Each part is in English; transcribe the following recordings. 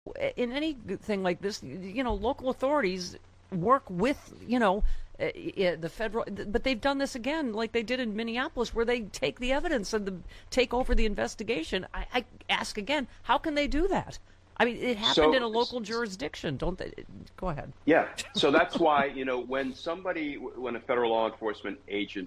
in anything like this, local authorities work with, the federal, but they've done this again, like they did in Minneapolis, where they take the evidence and take over the investigation. I ask again, how can they do that? I mean, it happened in a local jurisdiction, don't they? Go ahead. Yeah. So that's why, when a federal law enforcement agent,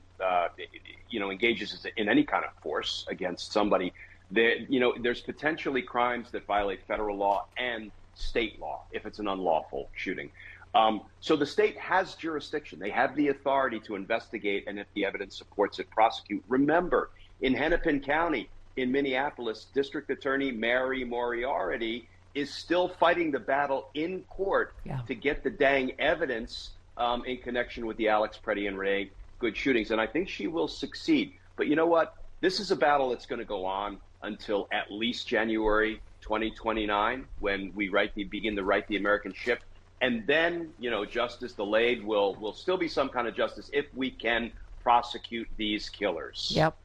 engages in any kind of force against somebody, there's potentially crimes that violate federal law and state law if it's an unlawful shooting. So the state has jurisdiction. They have the authority to investigate, and if the evidence supports it, prosecute. Remember, in Hennepin County, in Minneapolis, District Attorney Mary Moriarty is still fighting the battle in court to get the dang evidence in connection with the Alex Preddy and Ray Good shootings. And I think she will succeed. But you know what? This is a battle that's going to go on until at least January 2029, when we begin to right the American ship. And then, justice delayed will still be some kind of justice if we can prosecute these killers. Yep.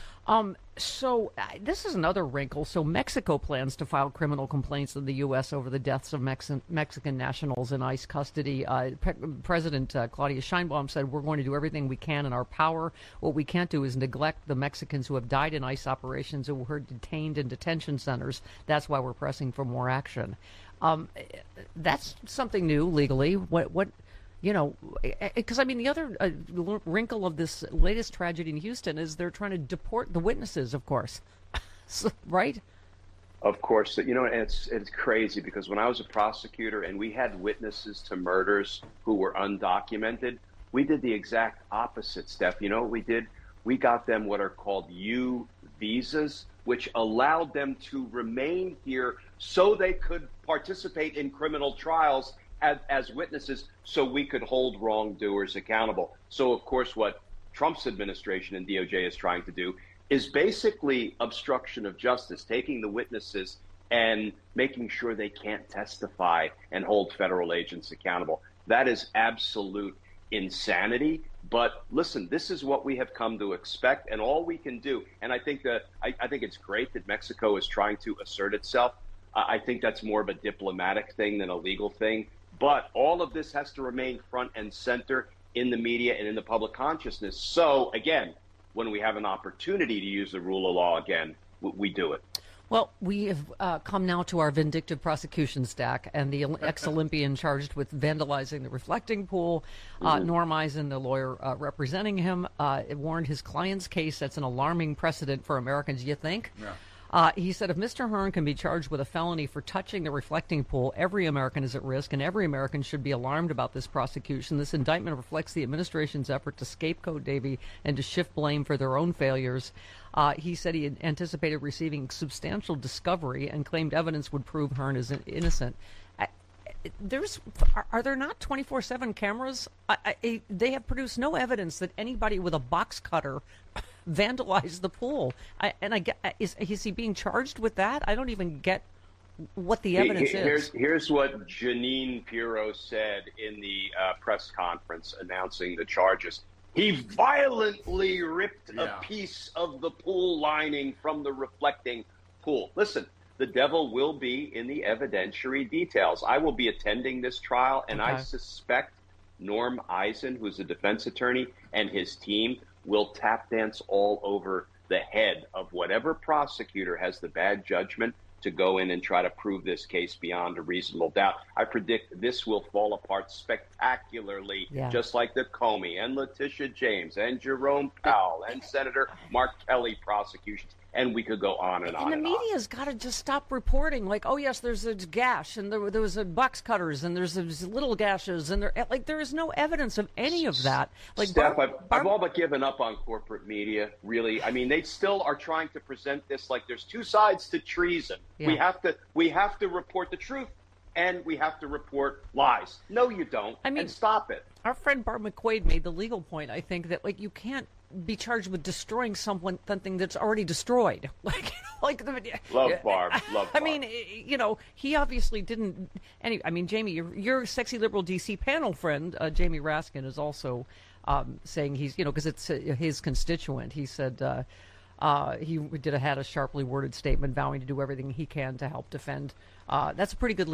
So this is another wrinkle. So Mexico plans to file criminal complaints in the U.S. over the deaths of Mexican nationals in ICE custody. President Claudia Sheinbaum said, we're going to do everything we can in our power. What we can't do is neglect the Mexicans who have died in ICE operations and who were detained in detention centers. That's why we're pressing for more action. That's something new legally. Because the other wrinkle of this latest tragedy in Houston is they're trying to deport the witnesses, of course. Right? Of course. And it's crazy because when I was a prosecutor and we had witnesses to murders who were undocumented, we did the exact opposite, Steph. You know what we did? We got them what are called U visas, which allowed them to remain here so they could participate in criminal trials as witnesses, so we could hold wrongdoers accountable. So, of course, what Trump's administration and DOJ is trying to do is basically obstruction of justice, taking the witnesses and making sure they can't testify and hold federal agents accountable. That is absolute insanity. But listen, this is what we have come to expect, and all we can do. And I think I think it's great that Mexico is trying to assert itself. I think that's more of a diplomatic thing than a legal thing. But all of this has to remain front and center in the media and in the public consciousness. So, again, when we have an opportunity to use the rule of law again, we do it. Well, we have come now to our vindictive prosecution stack, and the ex-Olympian charged with vandalizing the reflecting pool, Norm Eisen, the lawyer representing him, warned his client's case that's an alarming precedent for Americans, you think? Yeah. He said if Mr. Hearn can be charged with a felony for touching the reflecting pool, every American is at risk, and every American should be alarmed about this prosecution. This indictment reflects the administration's effort to scapegoat Davy and to shift blame for their own failures. He said he had anticipated receiving substantial discovery and claimed evidence would prove Hearn is innocent. Are there not 24/7 cameras? They have produced no evidence that anybody with a box cutter vandalized the pool. Is he being charged with that? I don't even get what the evidence is. Here's what Jeanine Pirro said in the press conference announcing the charges. He violently ripped a piece of the pool lining from the reflecting pool. Listen, the devil will be in the evidentiary details. I will be attending this trial, and I suspect Norm Eisen, who's a defense attorney, and his team will tap dance all over the head of whatever prosecutor has the bad judgment to go in and try to prove this case beyond a reasonable doubt. I predict this will fall apart spectacularly, just like the Comey and Letitia James and Jerome Powell and Senator Mark Kelly prosecutions. And we could go on and on. And the media's got to just stop reporting like, oh, yes, there's a gash, and there was a box cutters, and there's little gashes, and there is no evidence of any of that. Like, Steph, I've all but given up on corporate media, really. I mean, they still are trying to present this like there's two sides to treason. Yeah. We have to report the truth, and we have to report lies. No, you don't. And stop it. Our friend Barb McQuaid made the legal point, I think, that you can't be charged with destroying something that's already destroyed. Love Barb. I mean, he obviously didn't. Jamie, your sexy liberal DC panel friend, Jamie Raskin, is also saying he's, because it's his constituent. He said he had a sharply worded statement vowing to do everything he can to help defend That's a pretty good